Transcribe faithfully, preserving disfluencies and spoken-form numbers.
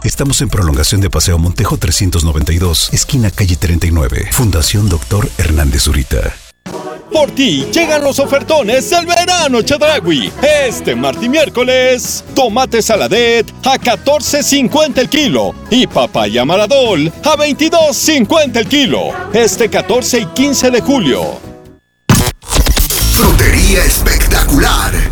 Estamos en prolongación de Paseo Montejo trescientos noventa y dos, esquina calle treinta y nueve. Fundación Doctor Hernández Zurita. Por ti llegan los ofertones del verano Chedraui. Este martes y miércoles, tomate saladet a catorce cincuenta el kilo y papaya maradol a veintidós cincuenta el kilo. Este catorce y quince de julio. Frutería espectacular.